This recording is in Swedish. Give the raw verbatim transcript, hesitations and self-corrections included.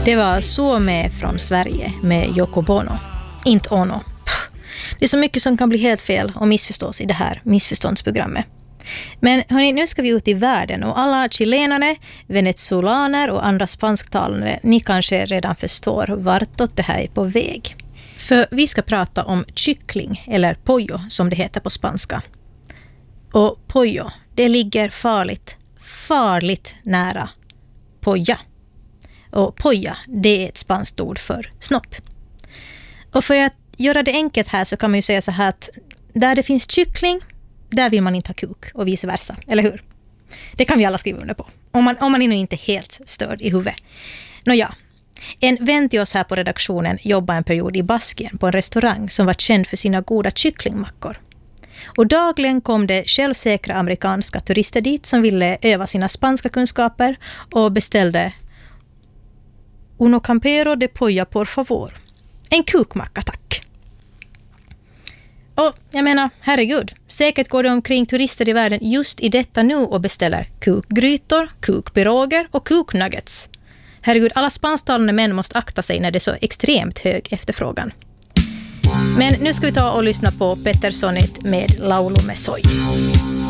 Det var Så med från Sverige med Yoko Bono. Inte Ono. Det är så mycket som kan bli helt fel och missförstås i det här missförståndsprogrammet. Men hörni, nu ska vi ut i världen och alla chilenare, venezolaner och andra spansktalare, ni kanske redan förstår vartåt det här är på väg. För vi ska prata om kyckling, eller pollo som det heter på spanska. Och pollo, det ligger farligt, farligt nära polla. Och polla, det är ett spanskt ord för snopp. Och för att göra det enkelt här så kan man ju säga så här att där det finns kyckling, där vill man inte ha kuk och vice versa, eller hur? Det kan vi alla skriva under på. Om man, om man är inte helt störd i huvudet. Nåja, en vän till oss här på redaktionen jobbade en period i Baskien på en restaurang som var känd för sina goda kycklingmackor. Och dagligen kom det självsäkra amerikanska turister dit som ville öva sina spanska kunskaper och beställde uno campero de polla por favor. En kukmacka, tack. Och jag menar, herregud, säkert går det omkring turister i världen just i detta nu och beställer kukgrytor, kukpiroger och kuknuggets. Herregud, alla spansktalande män måste akta sig när det är så extremt hög efterfrågan. Men nu ska vi ta och lyssna på Peter Sonit med Laulu med Soy.